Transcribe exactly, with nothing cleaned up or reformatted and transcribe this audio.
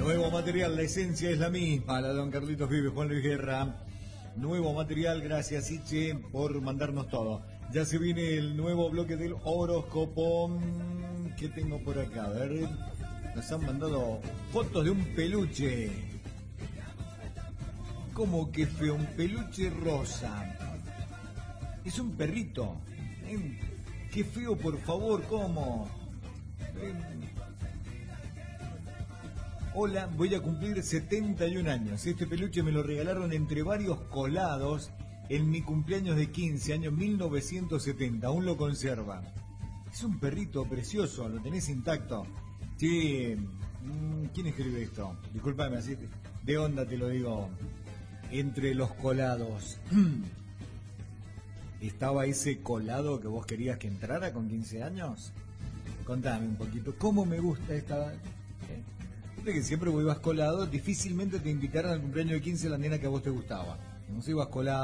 Nuevo material, la esencia es la misma, la de don Carlitos Vive, Juan Luis Guerra. Nuevo material, gracias Iche por mandarnos todo. Ya se viene el nuevo bloque del horóscopo. ¿Qué tengo por acá? A ver, nos han mandado fotos de un peluche. ¿Cómo que feo? Un peluche rosa. Es un perrito. ¿Eh? Qué feo, por favor, ¿cómo? Eh, Hola, voy a cumplir setenta y un años. Este peluche me lo regalaron entre varios colados en mi cumpleaños de quince, año mil novecientos setenta. Aún lo conserva. Es un perrito precioso, lo tenés intacto. Sí, ¿quién escribe esto? Disculpame, así de onda te lo digo. Entre los colados. ¿Estaba ese colado que vos querías que entrara con quince años? Contame un poquito. ¿Cómo me gusta esta...? ¿Eh? Que siempre vos ibas colado, difícilmente te invitaran al cumpleaños de quince la nena que a vos te gustaba. No se ibas colado.